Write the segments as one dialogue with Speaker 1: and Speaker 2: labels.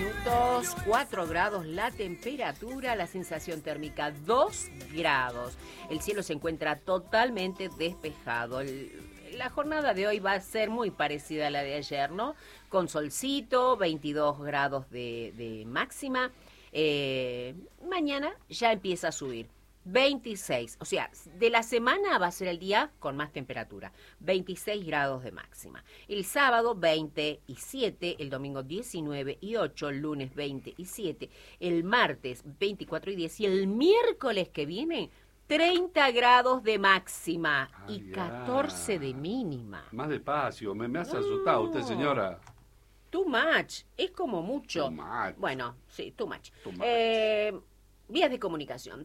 Speaker 1: minutos, 4 grados la temperatura, la sensación térmica 2 grados. El cielo se encuentra totalmente despejado. La jornada de hoy va a ser muy parecida a la de ayer, ¿no? Con solcito, 22 grados de máxima. Mañana ya empieza a subir. 26, o sea, de la semana va a ser el día con más temperatura, 26 grados de máxima. El sábado 27, el domingo 19 y 8, el lunes 27, el martes 24 y 10 y el miércoles que viene 30 grados de máxima y 14 de mínima.
Speaker 2: Más despacio, me hace asustado usted, señora.
Speaker 1: Too much, es como mucho.
Speaker 2: Too much.
Speaker 1: Bueno, sí, too much.
Speaker 2: Too much.
Speaker 1: Vías de comunicación,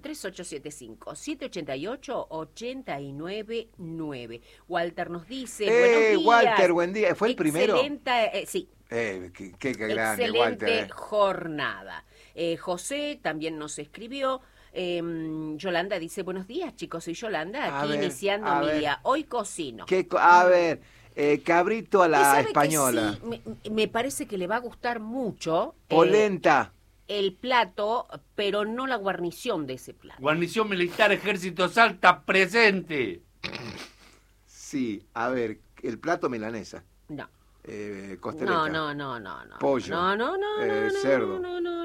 Speaker 1: 3875-788-899. Walter nos dice, buenos días.
Speaker 3: Walter, buen día. ¿Fue el primero?
Speaker 1: Sí.
Speaker 3: Qué grande,
Speaker 1: Excelente
Speaker 3: Walter.
Speaker 1: jornada. José también nos escribió. Yolanda dice, buenos días, chicos, soy Yolanda, aquí iniciando mi día. Hoy cocino.
Speaker 3: A ver, cabrito a la española.
Speaker 1: Sí, me parece que le va a gustar mucho.
Speaker 3: Polenta.
Speaker 1: El plato, pero no la guarnición de ese plato.
Speaker 2: Guarnición Militar Ejército Salta presente.
Speaker 3: Sí, a ver, el plato milanesa.
Speaker 1: No.
Speaker 3: Costeleta.
Speaker 1: No.
Speaker 3: Pollo.
Speaker 1: No.
Speaker 3: Cerdo.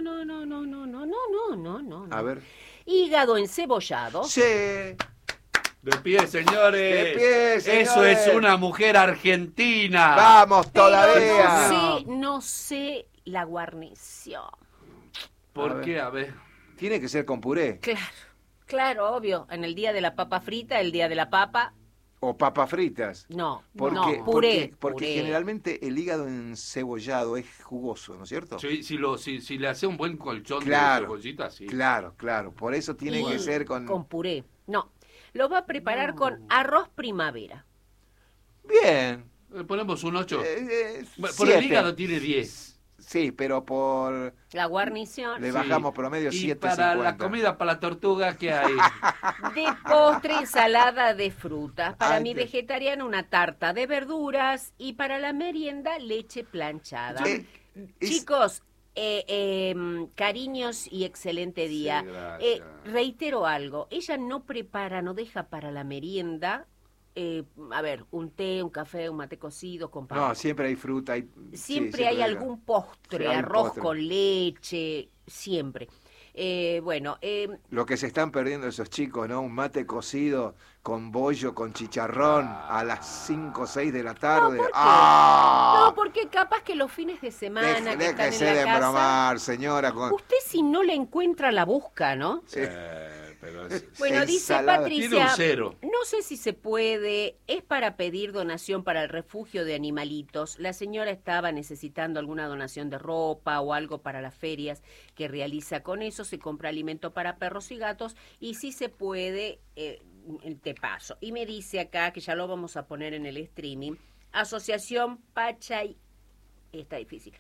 Speaker 1: No.
Speaker 3: A ver.
Speaker 1: Hígado encebollado.
Speaker 3: Sí.
Speaker 2: De pie, señores.
Speaker 3: De pie, señores.
Speaker 2: Eso es una mujer argentina.
Speaker 3: Vamos
Speaker 1: Pero
Speaker 3: todavía.
Speaker 1: no sé la guarnición.
Speaker 2: ¿Por qué? A ver.
Speaker 3: Tiene que ser con puré.
Speaker 1: Claro, obvio. En el día de la papa frita, el día de la papa.
Speaker 3: O papas fritas.
Speaker 1: No,
Speaker 3: Porque
Speaker 1: puré.
Speaker 3: generalmente el hígado encebollado es jugoso, ¿no es cierto?
Speaker 2: Sí, si le hace un buen colchón de cebollita, así.
Speaker 3: Claro. Por eso tiene que ser con
Speaker 1: puré. No. Lo va a preparar con arroz primavera.
Speaker 3: Bien.
Speaker 2: Le ponemos un 8. Por
Speaker 3: 7.
Speaker 2: el hígado tiene 10.
Speaker 3: Sí, pero por
Speaker 1: La guarnición.
Speaker 3: le bajamos promedio 7.50.
Speaker 2: Y para la comida, para la tortuga, ¿qué hay?
Speaker 1: De postre, ensalada de frutas. Para mi vegetariano, una tarta de verduras. Y para la merienda, leche planchada. Chicos, cariños y excelente día.
Speaker 2: Sí,
Speaker 1: reitero algo. Ella no prepara, no deja para la merienda. A ver, un té, un café, un mate cocido con pan.
Speaker 3: No, siempre hay fruta.
Speaker 1: Siempre hay algún postre,
Speaker 3: Sí, hay
Speaker 1: arroz
Speaker 3: postre.
Speaker 1: con leche, siempre.
Speaker 3: Lo que se están perdiendo esos chicos, ¿no? Un mate cocido con bollo, con chicharrón a las 5 o 6 de la tarde.
Speaker 1: ¿por qué?
Speaker 3: ¡Ah!
Speaker 1: No, porque capaz que los fines de semana que están
Speaker 3: Déjese
Speaker 1: en la
Speaker 3: de
Speaker 1: casa,
Speaker 3: bromar, señora.
Speaker 1: usted si no la encuentra la busca, ¿no?
Speaker 3: Sí.
Speaker 2: Pero
Speaker 1: Bueno, dice
Speaker 3: Ensalada.
Speaker 2: tiene
Speaker 1: Patricia,
Speaker 2: un 0.
Speaker 1: no sé si se puede, es para pedir donación para el refugio de animalitos. La señora estaba necesitando alguna donación de ropa o algo para las ferias que realiza con eso, se compra alimento para perros y gatos y si se puede, te paso. Y me dice acá, que ya lo vamos a poner en el streaming, Asociación Pachay, está difícil,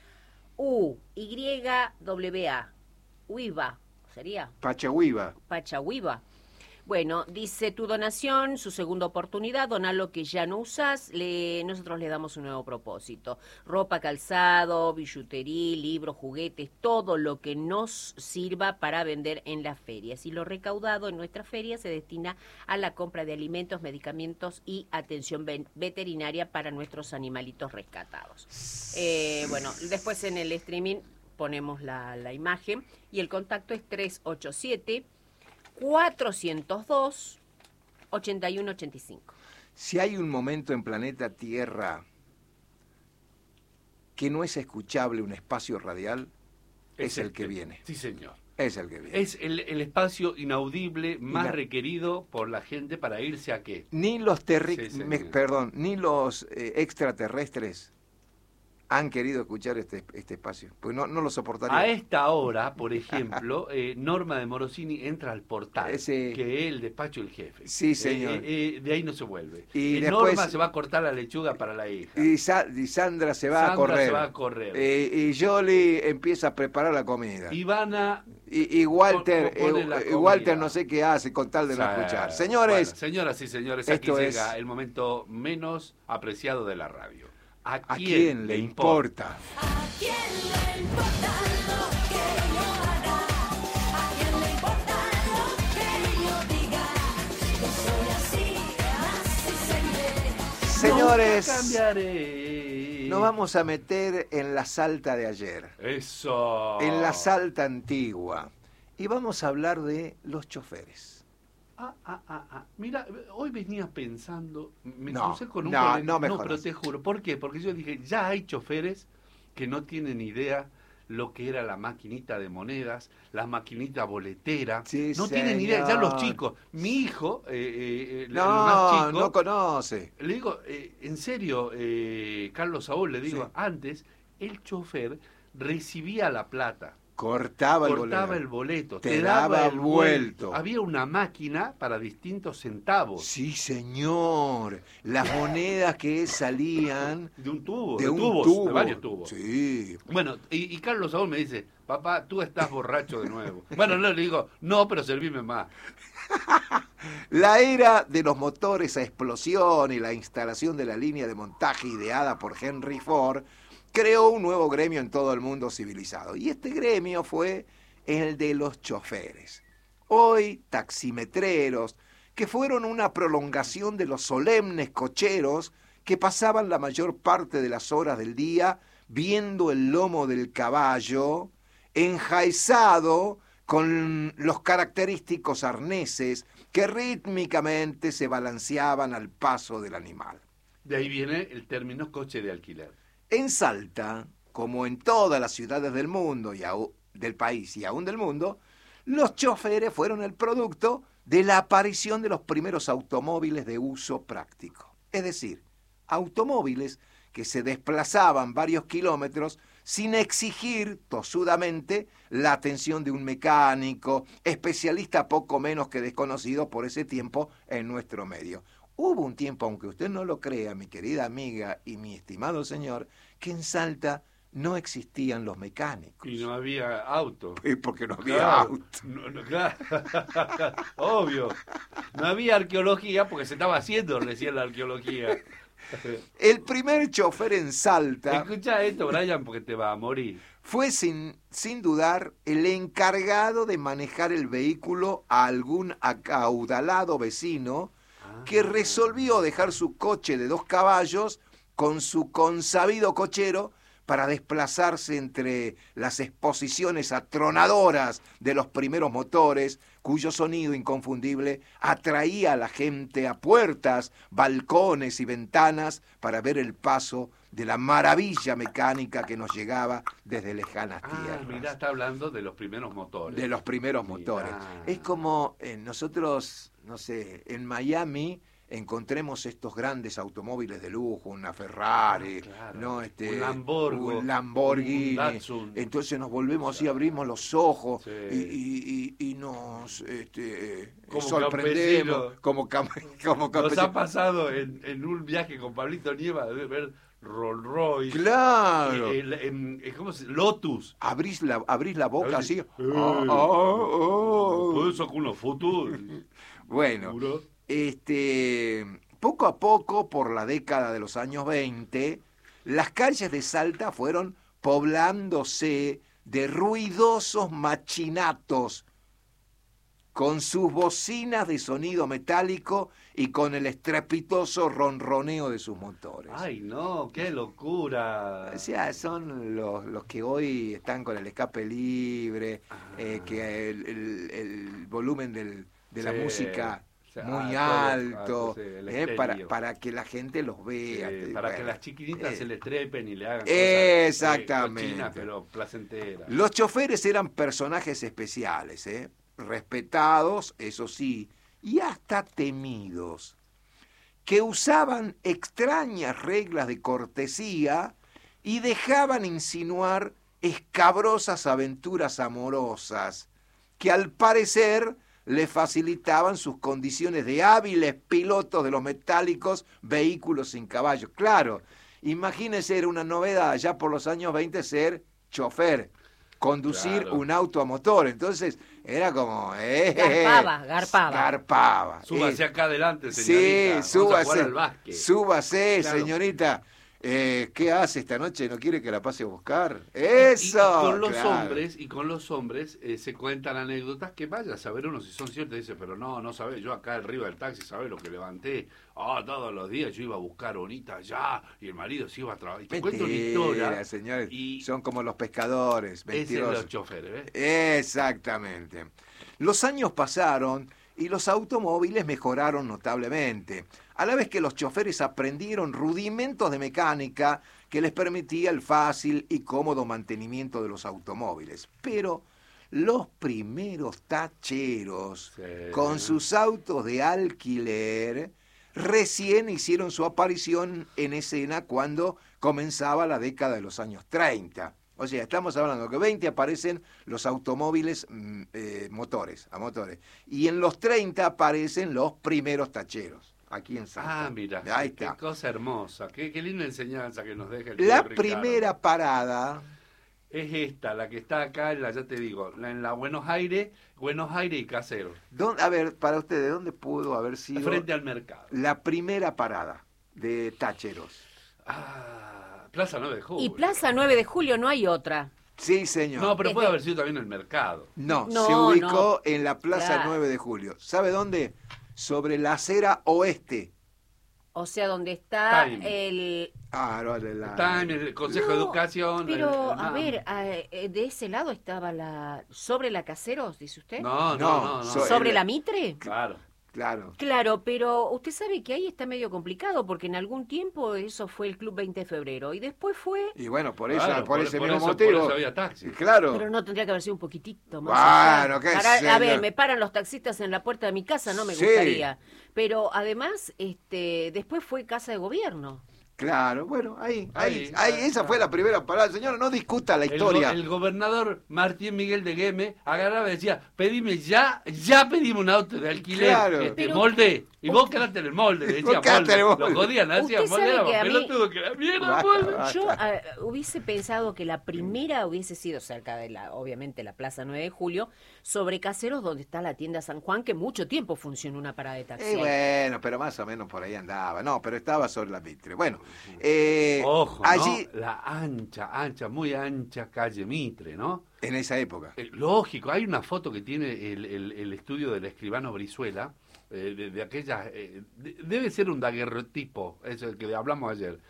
Speaker 1: UYWA, UIVA. ¿Sería?
Speaker 3: Pachahuiva.
Speaker 1: Pachahuiva. Bueno, dice tu donación, su segunda oportunidad, donar lo que ya no usás, nosotros le damos un nuevo propósito. Ropa, calzado, billutería, libros, juguetes, todo lo que nos sirva para vender en las ferias. Y lo recaudado en nuestra feria se destina a la compra de alimentos, medicamentos y atención veterinaria para nuestros animalitos rescatados. Bueno, después en el streaming ponemos la imagen y el contacto es 387-402-8185.
Speaker 3: Si hay un momento en planeta Tierra que no es escuchable un espacio radial, es el que viene.
Speaker 2: Sí, señor.
Speaker 3: Es el que viene.
Speaker 2: Es el espacio inaudible más requerido por la gente para irse a qué.
Speaker 3: Ni los
Speaker 2: señor.
Speaker 3: ni los extraterrestres han querido escuchar este espacio, pues no lo soportaría.
Speaker 2: A esta hora, por ejemplo, Norma de Morosini entra al portal,
Speaker 3: Sí.
Speaker 2: que es el despacho del jefe.
Speaker 3: Sí, señor.
Speaker 2: De ahí no se vuelve.
Speaker 3: Y
Speaker 2: Norma
Speaker 3: después-
Speaker 2: se va a cortar la lechuga para la hija.
Speaker 3: Y Sandra se va a correr.
Speaker 2: se va a correr.
Speaker 3: Y Jolie empieza a preparar la comida.
Speaker 2: Ivana
Speaker 3: Y Walter,
Speaker 2: pone la
Speaker 3: Walter
Speaker 2: comida.
Speaker 3: no sé qué hace con tal de no
Speaker 2: Sí.
Speaker 3: escuchar. Señores,
Speaker 2: Bueno, señoras y señores,
Speaker 3: esto
Speaker 2: aquí
Speaker 3: es-
Speaker 2: llega el momento menos apreciado de la radio. ¿A
Speaker 3: ¿a quién le importa?
Speaker 4: ¿A quién le importa?
Speaker 3: señores,
Speaker 2: cambiaré.
Speaker 3: nos vamos a meter en la Salta de ayer.
Speaker 2: Eso.
Speaker 3: En la Salta antigua. Y vamos a hablar de los choferes.
Speaker 2: Mira, hoy venía pensando, me
Speaker 3: No,
Speaker 2: crucé con un
Speaker 3: no,
Speaker 2: problema.
Speaker 3: no me
Speaker 2: No,
Speaker 3: jodas.
Speaker 2: pero te juro, ¿por qué? Porque yo dije, ya hay choferes que no tienen idea lo que era la maquinita de monedas, la maquinita boletera.
Speaker 3: Sí,
Speaker 2: no tienen idea, ya los chicos. Mi hijo, el más chico,
Speaker 3: No conoce.
Speaker 2: le digo, en serio, Carlos Saúl, le digo,
Speaker 3: Sí.
Speaker 2: antes el chofer recibía la plata.
Speaker 3: Cortaba
Speaker 2: el boleto,
Speaker 3: te daba
Speaker 2: el
Speaker 3: vuelto.
Speaker 2: Había una máquina para distintos centavos.
Speaker 3: Sí, señor. Las monedas que salían
Speaker 2: De un tubo,
Speaker 3: de
Speaker 2: de
Speaker 3: un
Speaker 2: tubos,
Speaker 3: tubo.
Speaker 2: de varios tubos.
Speaker 3: Sí.
Speaker 2: Bueno, y Carlos Saúl me dice, papá, tú estás borracho de nuevo. Bueno, no, le digo, no, pero servime más.
Speaker 3: La era de los motores a explosión y la instalación de la línea de montaje ideada por Henry Ford creó un nuevo gremio en todo el mundo civilizado. Y este gremio fue el de los choferes. Hoy, taximetreros, que fueron una prolongación de los solemnes cocheros que pasaban la mayor parte de las horas del día viendo el lomo del caballo enjaezado con los característicos arneses que rítmicamente se balanceaban al paso del animal.
Speaker 2: De ahí viene el término coche de alquiler.
Speaker 3: En Salta, como en todas las ciudades del mundo del país y aún del mundo, los choferes fueron el producto de la aparición de los primeros automóviles de uso práctico. Es decir, automóviles que se desplazaban varios kilómetros sin exigir tosudamente la atención de un mecánico, especialista poco menos que desconocido por ese tiempo en nuestro medio. Hubo un tiempo, aunque usted no lo crea, mi querida amiga y mi estimado señor, que en Salta no existían los mecánicos.
Speaker 2: Y no había auto.
Speaker 3: Porque no había
Speaker 2: Claro,
Speaker 3: auto.
Speaker 2: claro. Obvio. No había arqueología porque se estaba haciendo recién la arqueología.
Speaker 3: El primer chofer en Salta
Speaker 2: Escucha esto, Brian, porque te va a morir.
Speaker 3: fue sin dudar el encargado de manejar el vehículo a algún acaudalado vecino que resolvió dejar su coche de 2 caballos con su consabido cochero para desplazarse entre las exposiciones atronadoras de los primeros motores, cuyo sonido inconfundible atraía a la gente a puertas, balcones y ventanas para ver el paso de la maravilla mecánica que nos llegaba desde lejanas tierras.
Speaker 2: Mirá, está hablando de los primeros motores.
Speaker 3: De los primeros motores. Es como nosotros, no sé, en Miami encontremos estos grandes automóviles de lujo, una Ferrari,
Speaker 2: claro.
Speaker 3: ¿no?
Speaker 2: Un
Speaker 3: Lamborghini.
Speaker 2: un Datsun.
Speaker 3: Entonces nos volvemos y abrimos los ojos
Speaker 2: Sí.
Speaker 3: y nos
Speaker 2: Como
Speaker 3: sorprendemos como
Speaker 2: Nos
Speaker 3: campesinos.
Speaker 2: ha pasado en un viaje con Pablito Nieva de ver Rolls Royce.
Speaker 3: Claro.
Speaker 2: ¿Cómo se Lotus.
Speaker 3: Abrís la boca así.
Speaker 2: Todo eso con unos fotos.
Speaker 3: Bueno,
Speaker 2: ¿Seguro?
Speaker 3: poco a poco, por la década de los años 20, las calles de Salta fueron poblándose de ruidosos machinatos con sus bocinas de sonido metálico y con el estrepitoso ronroneo de sus motores.
Speaker 2: Ay, no, qué locura.
Speaker 3: O sea, son los que hoy están con el escape libre, que el volumen de la música muy alto, para que la gente los vea.
Speaker 2: Para que las chiquinitas se les trepen y le hagan
Speaker 3: exactamente.
Speaker 2: cosas cochinas, pero placenteras.
Speaker 3: Los choferes eran personajes especiales, respetados, eso sí, y hasta temidos, que usaban extrañas reglas de cortesía y dejaban insinuar escabrosas aventuras amorosas, que al parecer le facilitaban sus condiciones de hábiles pilotos de los metálicos vehículos sin caballos. Claro, imagínese, era una novedad ya por los años 20 ser conducir un auto a motor. Entonces era como... Garpaba.
Speaker 2: Súbase acá adelante, señorita.
Speaker 3: Sí, súbase.
Speaker 2: Vamos a jugar al básquet.
Speaker 3: Súbase,
Speaker 2: Claro.
Speaker 3: señorita. ¿Qué hace esta noche? ¿No quiere que la pase a buscar? ¡Eso!
Speaker 2: Y con los
Speaker 3: claro.
Speaker 2: hombres se cuentan anécdotas que vaya a saber uno si son ciertas. Dice, pero no sabés, yo acá arriba del taxi, ¿sabés lo que levanté? Todos los días yo iba a buscar bonita allá y el marido se iba a trabajar. Y te cuento una historia.
Speaker 3: Señores,
Speaker 2: y
Speaker 3: son como los pescadores,
Speaker 2: ese de
Speaker 3: mentirosos.
Speaker 2: los choferes, ¿ves?
Speaker 3: Exactamente. Los años pasaron y los automóviles mejoraron notablemente, a la vez que los choferes aprendieron rudimentos de mecánica que les permitía el fácil y cómodo mantenimiento de los automóviles. Pero los primeros tacheros,
Speaker 2: Sí.
Speaker 3: con sus autos de alquiler, recién hicieron su aparición en escena cuando comenzaba la década de los años 30. O sea, estamos hablando que 20 aparecen los automóviles a motores. Y en los 30 aparecen los primeros tacheros, aquí en Salta.
Speaker 2: Mira,
Speaker 3: Ahí
Speaker 2: qué
Speaker 3: está.
Speaker 2: cosa hermosa, qué linda enseñanza que nos deja el
Speaker 3: La
Speaker 2: tío Ricardo.
Speaker 3: primera parada,
Speaker 2: Es esta, la que está acá, ya te digo, en la Buenos Aires y Caseros,
Speaker 3: a ver, para ustedes, ¿dónde pudo haber sido
Speaker 2: frente al mercado.
Speaker 3: la primera parada de tacheros?
Speaker 2: Plaza 9 de Julio.
Speaker 1: Y Plaza 9 de Julio no hay otra.
Speaker 3: Sí, señor.
Speaker 2: No, pero puede
Speaker 1: Desde-
Speaker 2: haber sido también el mercado.
Speaker 3: No,
Speaker 1: No,
Speaker 3: se ubicó
Speaker 1: no.
Speaker 3: en la Plaza
Speaker 1: Claro.
Speaker 3: 9 de Julio. ¿Sabe dónde? Sobre la acera oeste.
Speaker 1: O sea, donde está
Speaker 2: Time.
Speaker 1: el...
Speaker 3: No,
Speaker 2: Está en el Consejo de
Speaker 1: No,
Speaker 2: Educación.
Speaker 1: Pero,
Speaker 2: el
Speaker 1: a
Speaker 2: NAM.
Speaker 1: ver, de ese lado estaba sobre la Caseros, dice usted.
Speaker 2: No.
Speaker 1: ¿Sobre la Mitre?
Speaker 2: Claro.
Speaker 3: Claro.
Speaker 1: Claro, pero usted sabe que ahí está medio complicado, porque en algún tiempo eso fue el Club 20 de Febrero, y después fue...
Speaker 3: Y bueno, por
Speaker 2: Claro,
Speaker 3: ese mismo
Speaker 2: eso,
Speaker 3: motivo.
Speaker 2: por eso había taxi.
Speaker 3: Claro.
Speaker 1: Pero no tendría que haber sido un poquitito más
Speaker 3: Bueno,
Speaker 1: allá.
Speaker 3: qué
Speaker 1: A
Speaker 3: sé
Speaker 1: ver,
Speaker 3: yo.
Speaker 1: me paran los taxistas en la puerta de mi casa, no me
Speaker 3: Sí.
Speaker 1: gustaría. Pero además, después fue Casa de Gobierno.
Speaker 3: Claro, bueno, ahí,
Speaker 2: Ahí,
Speaker 3: esa
Speaker 2: claro.
Speaker 3: fue la primera parada. Señora, no discuta la historia.
Speaker 2: El gobernador Martín Miguel de Güemes agarraba y decía, pedime ya pedimos un auto de alquiler,
Speaker 3: Claro.
Speaker 1: Pero-
Speaker 2: molde, y vos quedaste en el molde, le decía
Speaker 3: Vos quedaste en el molde.
Speaker 2: Lo jodían, hacían
Speaker 1: Usted
Speaker 2: molde,
Speaker 1: sabe que a mí-
Speaker 2: pelotudo que la mierda,
Speaker 3: Basta,
Speaker 2: molde.
Speaker 3: basta.
Speaker 1: Yo hubiese pensado que la primera hubiese sido cerca de obviamente, la Plaza 9 de Julio, sobre Caseros, donde está la tienda San Juan, que mucho tiempo funcionó una parada de taxi.
Speaker 3: Bueno, pero más o menos por ahí andaba. No, pero estaba sobre la Mitre. Bueno,
Speaker 2: Ojo,
Speaker 3: allí,
Speaker 2: ¿no? La muy ancha calle Mitre, ¿no?
Speaker 3: en esa época.
Speaker 2: Lógico, hay una foto que tiene el estudio del escribano Brizuela, de aquella, debe ser un daguerrotipo, eso el que hablamos ayer.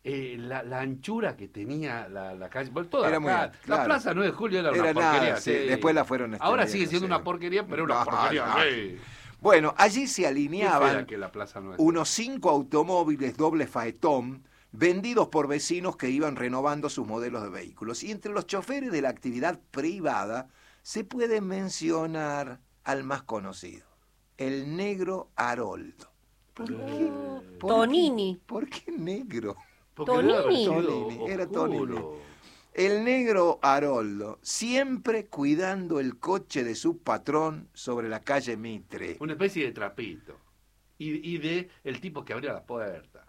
Speaker 2: La anchura que tenía la calle, bueno, toda
Speaker 3: Era
Speaker 2: la,
Speaker 3: muy alta,
Speaker 2: la
Speaker 3: claro.
Speaker 2: Plaza 9 de Julio era una
Speaker 3: Era
Speaker 2: porquería.
Speaker 3: nada, sí, después la fueron
Speaker 2: Ahora
Speaker 3: extendiendo,
Speaker 2: sigue siendo
Speaker 3: sí.
Speaker 2: una porquería, pero era una
Speaker 3: No,
Speaker 2: porquería.
Speaker 3: no.
Speaker 2: Sí.
Speaker 3: Bueno, allí se
Speaker 2: Qué
Speaker 3: alineaban
Speaker 2: fea que la Plaza 9.
Speaker 3: unos 5 automóviles doble faetón vendidos por vecinos que iban renovando sus modelos de vehículos. Y entre los choferes de la actividad privada se puede mencionar al más conocido, el negro Haroldo. ¿Por qué? ¿Por
Speaker 1: Tonini.
Speaker 3: qué? ¿Por qué negro?
Speaker 2: Porque
Speaker 1: Tonini.
Speaker 3: Era
Speaker 2: oscuro.
Speaker 3: Tonini. El negro Haroldo, siempre cuidando el coche de su patrón sobre la calle Mitre.
Speaker 2: Una especie de trapito. Y de el tipo que abría la puerta.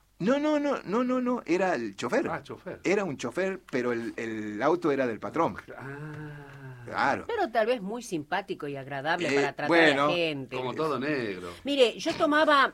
Speaker 3: No, era el chofer.
Speaker 2: Chofer.
Speaker 3: Era un chofer, pero el auto era del patrón. Claro.
Speaker 1: Pero tal vez muy simpático y agradable para tratar
Speaker 3: bueno,
Speaker 1: a la gente.
Speaker 2: Como todo negro.
Speaker 1: Mire, yo tomaba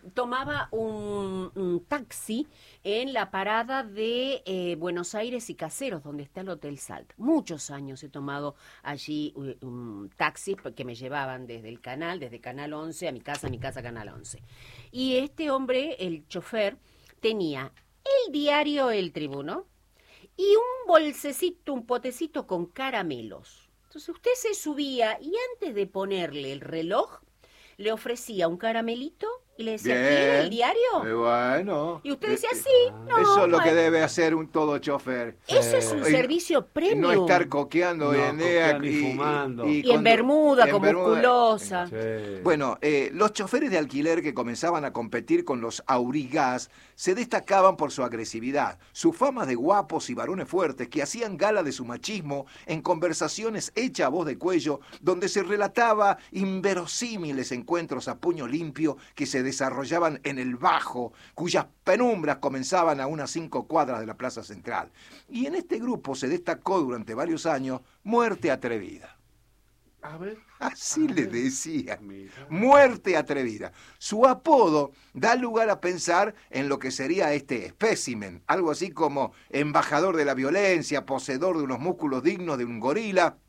Speaker 1: un taxi en la parada de Buenos Aires y Caseros, donde está el Hotel Salt. Muchos años he tomado allí un taxi que me llevaban desde Canal 11 a mi casa Canal 11. Y este hombre, el chofer, tenía el diario El Tribuno y un bolsecito, un potecito con caramelos. Entonces usted se subía y antes de ponerle el reloj, le ofrecía un caramelito y le decía, ¿quiere el diario?
Speaker 3: Bueno.
Speaker 1: Y usted decía, sí, no.
Speaker 3: Eso es lo que
Speaker 1: bueno.
Speaker 3: debe hacer un todo chofer.
Speaker 1: Eso es un
Speaker 3: Y
Speaker 1: servicio premium.
Speaker 3: no estar coqueando hoy
Speaker 2: No,
Speaker 3: en día.
Speaker 2: coqueando y fumando.
Speaker 1: Y en bermuda, con musculosa.
Speaker 2: Sí.
Speaker 3: Bueno, los choferes de alquiler que comenzaban a competir con los aurigas se destacaban por su agresividad, su fama de guapos y varones fuertes que hacían gala de su machismo en conversaciones hechas a voz de cuello, donde se relataba inverosímiles encuentros a puño limpio que se desarrollaban en el Bajo, cuyas penumbras comenzaban a unas 5 cuadras de la plaza central. Y en este grupo se destacó durante varios años Muerte Atrevida.
Speaker 2: A ver.
Speaker 3: Así le decían.
Speaker 2: Mira.
Speaker 3: Muerte atrevida. Su apodo da lugar a pensar en lo que sería este espécimen, algo así como embajador de la violencia, poseedor de unos músculos dignos de un gorila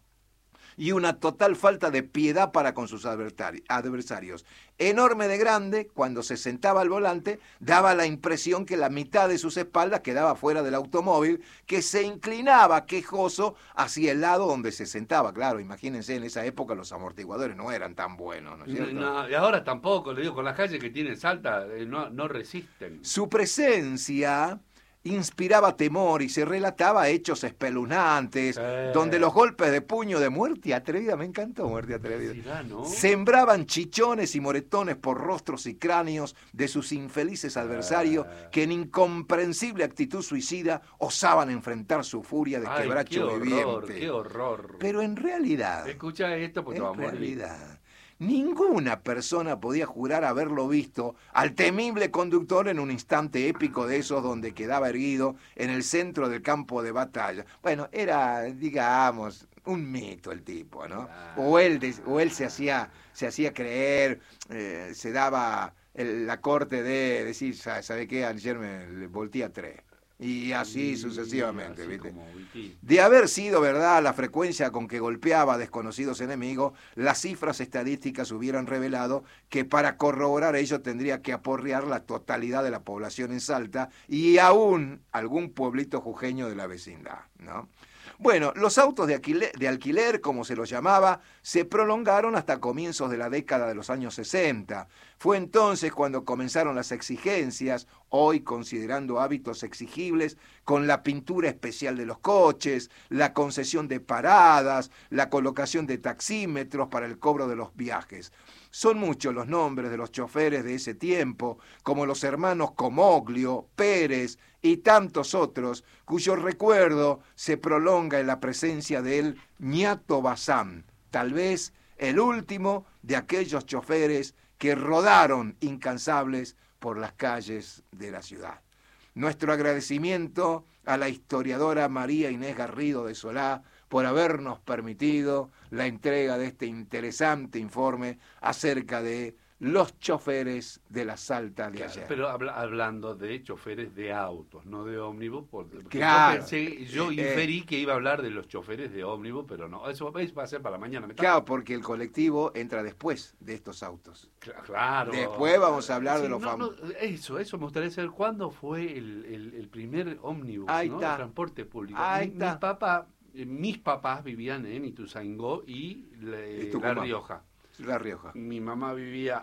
Speaker 3: y una total falta de piedad para con sus adversarios. Enorme de grande, cuando se sentaba al volante, daba la impresión que la mitad de sus espaldas quedaba fuera del automóvil, que se inclinaba quejoso hacia el lado donde se sentaba. Claro, imagínense, en esa época los amortiguadores no eran tan buenos, ¿no es cierto?
Speaker 2: No, y ahora tampoco, le digo, con las calles que tienen Salta, no resisten.
Speaker 3: Su presencia inspiraba temor y se relataba hechos espeluznantes, donde los golpes de puño de Muerte Atrevida, me encantó Muerte Atrevida,
Speaker 2: Será, ¿no?
Speaker 3: sembraban chichones y moretones por rostros y cráneos de sus infelices adversarios que en incomprensible actitud suicida osaban enfrentar su furia de
Speaker 2: Ay,
Speaker 3: quebracho
Speaker 2: qué
Speaker 3: viviente.
Speaker 2: horror, qué horror.
Speaker 3: Pero en realidad,
Speaker 2: Escucha esto porque te va a morir.
Speaker 3: realidad, ninguna persona podía jurar haberlo visto al temible conductor en un instante épico de esos donde quedaba erguido en el centro del campo de batalla. Bueno, era, digamos, un mito el tipo, ¿no? O él se hacía creer, se daba la corte de decir, ¿sabe qué? Ayer me volteé a 3. Y así sucesivamente,
Speaker 2: así
Speaker 3: ¿viste?
Speaker 2: como Witty.
Speaker 3: De haber sido verdad la frecuencia con que golpeaba a desconocidos enemigos, las cifras estadísticas hubieran revelado que para corroborar ello tendría que aporrear la totalidad de la población en Salta y aún algún pueblito jujeño de la vecindad, ¿no? Bueno, los autos de alquiler, como se los llamaba, se prolongaron hasta comienzos de la década de los años 60. Fue entonces cuando comenzaron las exigencias, hoy considerando hábitos exigibles, con la pintura especial de los coches, la concesión de paradas, la colocación de taxímetros para el cobro de los viajes. Son muchos los nombres de los choferes de ese tiempo, como los hermanos Comoglio, Pérez y tantos otros, cuyo recuerdo se prolonga en la presencia del ñato Bazán, tal vez el último de aquellos choferes que rodaron incansables por las calles de la ciudad. Nuestro agradecimiento a la historiadora María Inés Garrido de Solá por habernos permitido la entrega de este interesante informe acerca de los choferes de la Salta de ayer.
Speaker 2: Pero hablando de choferes de autos, no de ómnibus, porque
Speaker 3: Claro.
Speaker 2: yo inferí que iba a hablar de los choferes de ómnibus, pero no, eso va a ser para mañana.
Speaker 3: Claro, porque el colectivo entra después de estos autos.
Speaker 2: Claro.
Speaker 3: Después vamos a hablar
Speaker 2: Sí,
Speaker 3: de los famosos.
Speaker 2: Eso me gustaría saber cuándo fue el primer ómnibus,
Speaker 3: Ahí
Speaker 2: ¿no?
Speaker 3: está.
Speaker 2: El transporte público.
Speaker 3: Ahí está.
Speaker 2: Mis papás vivían en Ituzaingó y La
Speaker 3: Tucumán.
Speaker 2: Rioja.
Speaker 3: La Rioja.
Speaker 2: Mi mamá vivía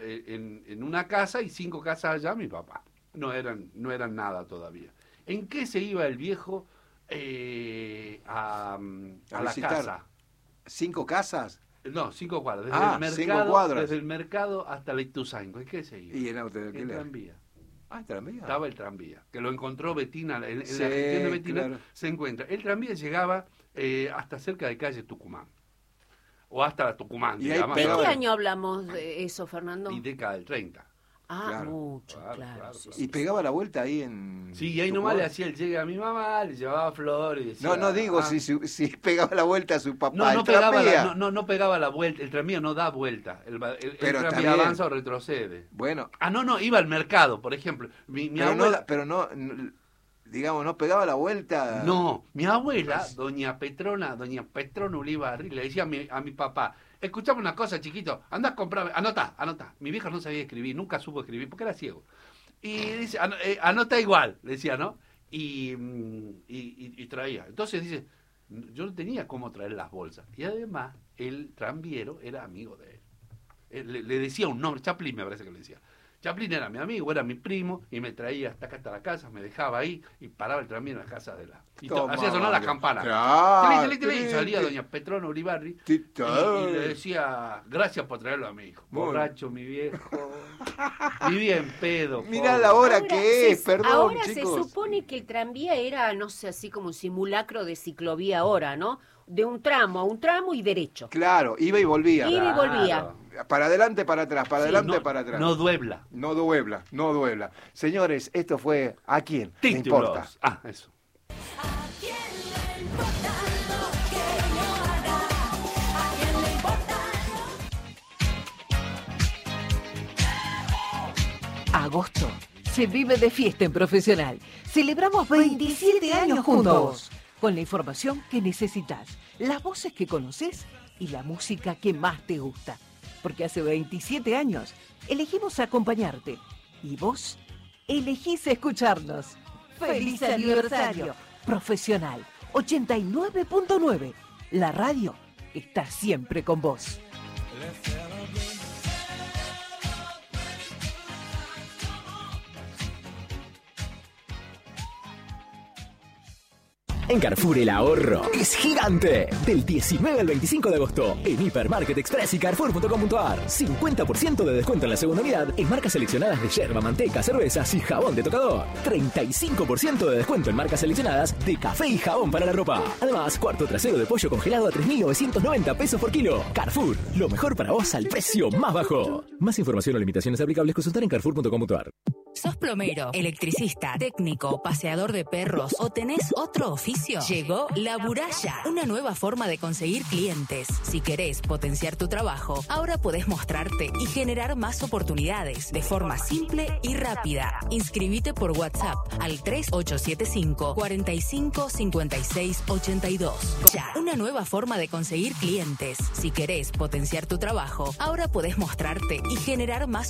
Speaker 2: en una casa y 5 casas allá, mi papá. No eran nada todavía. ¿En qué se iba el viejo a la
Speaker 3: visitar.
Speaker 2: casa?
Speaker 3: 5 casas
Speaker 2: No, 5 cuadras. Desde
Speaker 3: Ah,
Speaker 2: el
Speaker 3: 5
Speaker 2: mercado,
Speaker 3: cuadras.
Speaker 2: desde el mercado hasta la Ituzaingó. ¿En qué se iba?
Speaker 3: y en auto de
Speaker 2: El
Speaker 3: alquiler.
Speaker 2: tranvía.
Speaker 3: Ah, el tranvía.
Speaker 2: Estaba el tranvía, que lo encontró Betina, en
Speaker 3: Sí,
Speaker 2: la gestión de Betina
Speaker 3: claro.
Speaker 2: se encuentra. El tranvía llegaba hasta cerca de calle Tucumán. O hasta la Tucumán,
Speaker 3: Y ahí
Speaker 2: digamos.
Speaker 1: ¿De
Speaker 3: pegaba-
Speaker 1: qué año hablamos de eso, Fernando?
Speaker 2: Y década del 30.
Speaker 1: Ah,
Speaker 3: Claro.
Speaker 1: mucho,
Speaker 2: Claro,
Speaker 1: claro.
Speaker 2: claro,
Speaker 1: sí,
Speaker 2: claro.
Speaker 1: sí,
Speaker 3: Y pegaba la vuelta ahí en...
Speaker 2: Sí, y ahí
Speaker 3: Tucumán.
Speaker 2: nomás le hacía el llegue a mi mamá, le llevaba flores. Y decía,
Speaker 3: No digo si pegaba la vuelta a su papá.
Speaker 2: No
Speaker 3: el
Speaker 2: pegaba
Speaker 3: tranvía.
Speaker 2: no pegaba la vuelta, el tranvía no da vuelta, el
Speaker 3: Pero está
Speaker 2: tranvía
Speaker 3: bien.
Speaker 2: avanza o retrocede.
Speaker 3: Bueno,
Speaker 2: No, iba al mercado, por ejemplo. Mi abuela...
Speaker 3: digamos, no pegaba la vuelta.
Speaker 2: No, mi abuela, doña Petrona Ulibarri, le decía a mi papá, escuchame una cosa, chiquito, andá a comprarme, anotá. Mi vieja no sabía escribir, nunca supo escribir, porque era ciego. Y dice, anota igual, le decía, ¿no? Y traía. Entonces dice, yo no tenía cómo traer las bolsas. Y además, el tranviero era amigo de él. Le decía un nombre, Chaplin me parece que le decía. Chaplin era mi amigo, era mi primo, y me traía hasta acá, hasta la casa, me dejaba ahí, y paraba el tranvía en la casa de la... Y
Speaker 3: Toma,
Speaker 2: hacía sonar las
Speaker 3: vale.
Speaker 2: campanas.
Speaker 3: Claro,
Speaker 2: Y salía doña Petrona Ulibarri, y le decía, gracias por traerlo a mi hijo.
Speaker 3: Bueno.
Speaker 2: Borracho, mi viejo. Vivía en pedo.
Speaker 3: Mirá
Speaker 2: pobre.
Speaker 3: la hora que es, perdón,
Speaker 1: ahora
Speaker 3: chicos.
Speaker 1: se supone que el tranvía era, no sé, así como un simulacro de ciclovía ahora, ¿no? De un tramo a un tramo y derecho.
Speaker 3: Claro, iba y volvía.
Speaker 1: Iba y volvía.
Speaker 3: Para adelante, para atrás, para
Speaker 2: Sí,
Speaker 3: adelante,
Speaker 2: no-
Speaker 3: para atrás.
Speaker 2: No duebla.
Speaker 3: No duebla. Señores, esto fue ¿A quién le
Speaker 2: Títulos.
Speaker 3: importa?
Speaker 2: Eso.
Speaker 4: ¿A quién le importa lo que yo haga? ¿A quién le Agosto se vive de fiesta en Profesional. Celebramos 27 años juntos. Con la información que necesitas, las voces que conoces y la música que más te gusta. Porque hace 27 años elegimos acompañarte. Y vos elegís escucharnos. ¡Feliz aniversario! Profesional 89.9. La radio está siempre con vos.
Speaker 5: En Carrefour el ahorro es gigante. Del 19 al 25 de agosto, en Hipermarket Express y Carrefour.com.ar. 50% de descuento en la segunda unidad en marcas seleccionadas de yerba, manteca, cervezas y jabón de tocador. 35% de descuento en marcas seleccionadas de café y jabón para la ropa. Además, cuarto trasero de pollo congelado a 3.990 pesos por kilo. Carrefour, lo mejor para vos al precio más bajo. Más información o limitaciones aplicables consultar en Carrefour.com.ar.
Speaker 6: ¿Sos plomero, electricista, técnico, paseador de perros o tenés otro oficio? Llegó La Buralla, una nueva forma de conseguir clientes. Si querés potenciar tu trabajo, ahora podés mostrarte y generar más oportunidades de forma simple y rápida. Inscribite por WhatsApp al 3875 45 56 82. Ya, una nueva forma de conseguir clientes. Si querés potenciar tu trabajo, ahora podés mostrarte y generar más